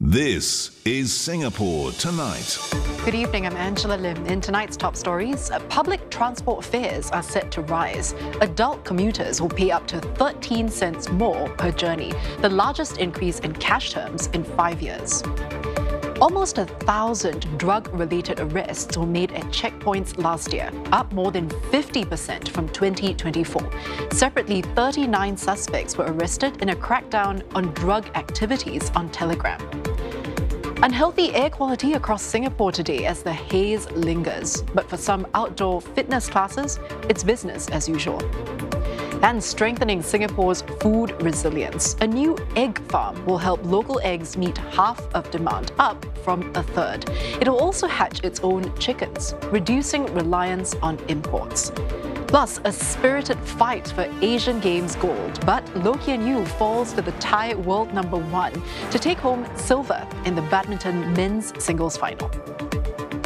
This is Singapore Tonight. Good evening, I'm Angela Lim. In tonight's top stories, public transport fares are set to rise. Adult commuters will pay up to 13 cents more per journey, the largest increase in cash terms in 5 years. Almost 1,000 drug-related arrests were made at checkpoints last year, up more than 50% from 2024. Separately, 39 suspects were arrested in a crackdown on drug activities on Telegram. Unhealthy air quality across Singapore today as the haze lingers. But for some outdoor fitness classes, it's business as usual. And strengthening Singapore's food resilience. A new egg farm will help local eggs meet half of demand, up from a third. It'll also hatch its own chickens, reducing reliance on imports. Plus, a spirited fight for Asian Games gold, but Loh Kian Yew falls to the Thai world #1 to take home silver in the badminton men's singles final.